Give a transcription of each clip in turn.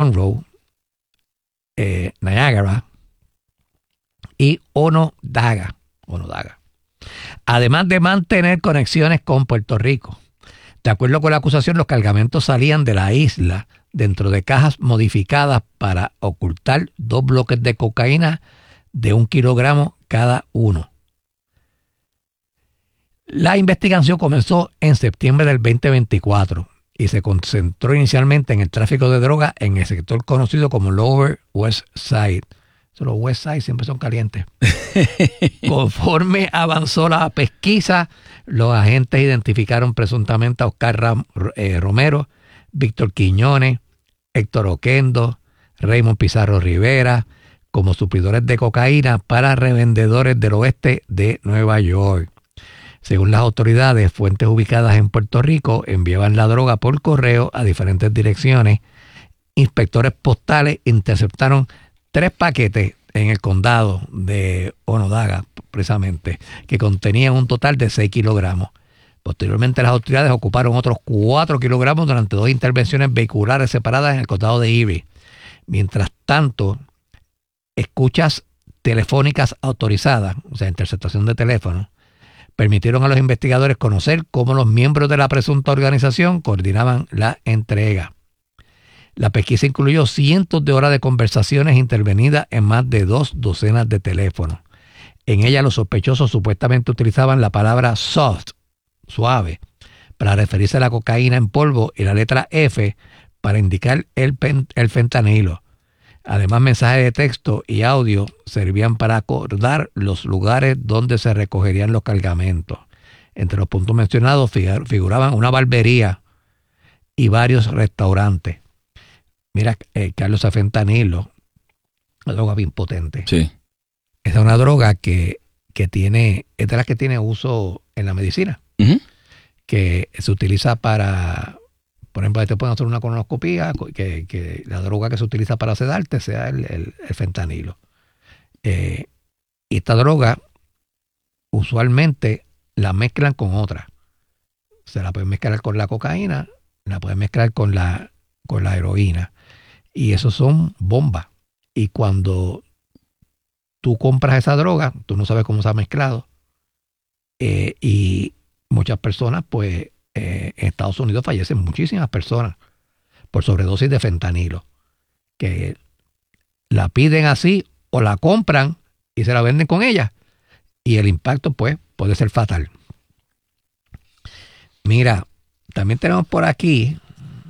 Monroe, Niagara y Onondaga. Además de mantener conexiones con Puerto Rico. De acuerdo con la acusación, los cargamentos salían de la isla dentro de cajas modificadas para ocultar 2 bloques de cocaína de 1 kilogramo cada uno. La investigación comenzó en septiembre del 2024 y se concentró inicialmente en el tráfico de droga en el sector conocido como Lower West Side. Los West Side siempre son calientes. Conforme avanzó la pesquisa, los agentes identificaron presuntamente a Oscar Romero, Víctor Quiñones, Héctor Oquendo, Raymond Pizarro Rivera como suplidores de cocaína para revendedores del oeste de Nueva York. Según las autoridades, fuentes ubicadas en Puerto Rico enviaban la droga por correo a diferentes direcciones. Inspectores postales interceptaron 3 paquetes en el condado de Onondaga, precisamente, que contenían un total de 6 kilogramos. Posteriormente, las autoridades ocuparon otros 4 kilogramos durante 2 intervenciones vehiculares separadas en el condado de Erie. Mientras tanto, escuchas telefónicas autorizadas, o sea, interceptación de teléfono, permitieron a los investigadores conocer cómo los miembros de la presunta organización coordinaban la entrega. La pesquisa incluyó cientos de horas de conversaciones intervenidas en más de 2 docenas de teléfonos. En ella, los sospechosos supuestamente utilizaban la palabra soft, suave, para referirse a la cocaína en polvo y la letra F para indicar el fentanilo. Además, mensajes de texto y audio servían para acordar los lugares donde se recogerían los cargamentos. Entre los puntos mencionados figuraban una barbería y varios restaurantes. Mira, Carlos, a fentanilo, una droga bien potente. Sí. Es una droga que tiene, es de las que tiene uso en la medicina, que se utiliza para, por ejemplo, te pueden hacer una colonoscopía, que la droga que se utiliza para sedarte sea el fentanilo. Y esta droga usualmente la mezclan con otra. Se la pueden mezclar con la cocaína, la pueden mezclar con la heroína. Y eso son bombas. Y cuando tú compras esa droga, tú no sabes cómo se ha mezclado. Y muchas personas, pues, en Estados Unidos fallecen muchísimas personas por sobredosis de fentanilo. Que la piden así o la compran y se la venden con ella. Y el impacto, pues, puede ser fatal. Mira, también tenemos por aquí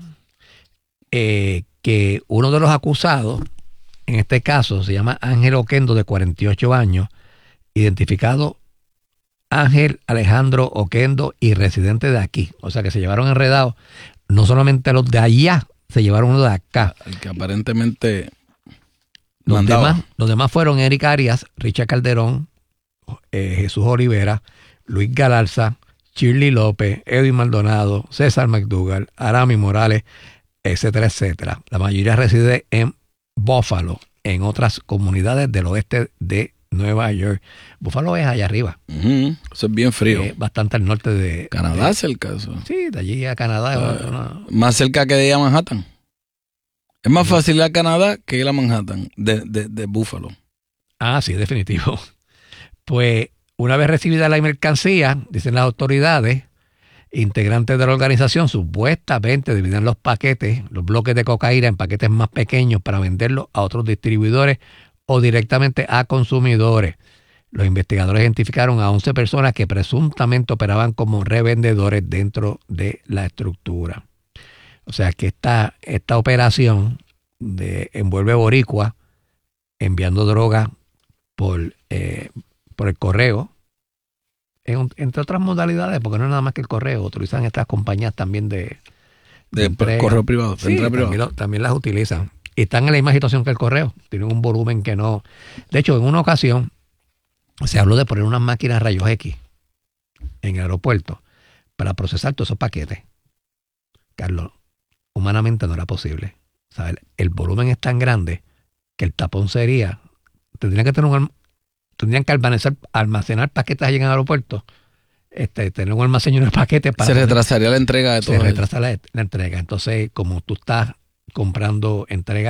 que uno de los acusados, en este caso, se llama Ángel Oquendo, de 48 años, identificado Ángel Alejandro Oquendo y residente de aquí. O sea que se llevaron enredados, no solamente los de allá, se llevaron uno de acá. El que aparentemente los demás fueron Eric Arias, Richard Calderón, Jesús Olivera, Luis Galarza, Shirley López, Edwin Maldonado, César McDougall, Arami Morales, etcétera, etcétera. La mayoría reside en Buffalo, en otras comunidades del oeste de Nueva York. Buffalo es allá arriba. Eso es bien frío. Bastante al norte de Canadá, cerca eso. Sí, de allí a Canadá. Más cerca que de ir a Manhattan. Es más fácil ir a Canadá que ir a Manhattan, de Buffalo. Ah, sí, definitivo. Pues una vez recibida la mercancía, dicen las autoridades, integrantes de la organización supuestamente dividen los paquetes, los bloques de cocaína en paquetes más pequeños para venderlos a otros distribuidores o directamente a consumidores. Los investigadores identificaron a 11 personas que presuntamente operaban como revendedores dentro de la estructura. O sea que esta operación envuelve boricua enviando droga por el correo, entre otras modalidades, porque no es nada más que el correo, utilizan estas compañías también de correo privado. Sí, también las utilizan. Y están en la misma situación que el correo, tienen un volumen que no... De hecho, en una ocasión se habló de poner unas máquinas rayos X en el aeropuerto para procesar todos esos paquetes. Carlos, humanamente no era posible. ¿Sabes? El volumen es tan grande que el tapón sería... Tendrían que almacenar paquetes allí en el aeropuerto, tener un almacén de paquetes para... Se retrasaría la entrega de todo. Se retrasa la entrega. Entonces, como tú estás comprando entrega